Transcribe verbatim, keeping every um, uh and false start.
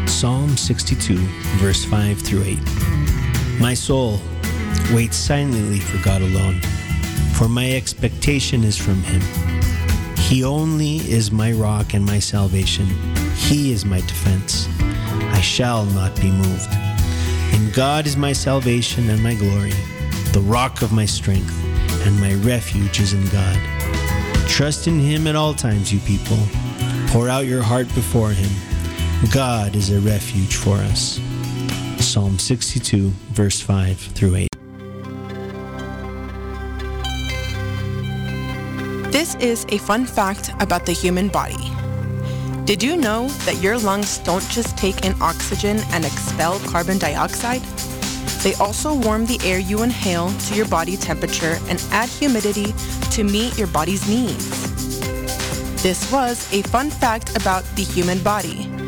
Psalm sixty-two, verse five through eight. My soul, wait silently for God alone, for my expectation is from Him. He only is my rock and my salvation. He is my defense. I shall not be moved. And God is my salvation and my glory, the rock of my strength, and my refuge is in God. Trust in Him at all times, you people. Pour out your heart before Him. God is a refuge for us. Psalm sixty-two, verse five through eight. This is a fun fact about the human body. Did you know that your lungs don't just take in oxygen and expel carbon dioxide? They also warm the air you inhale to your body temperature and add humidity to meet your body's needs. This was a fun fact about the human body.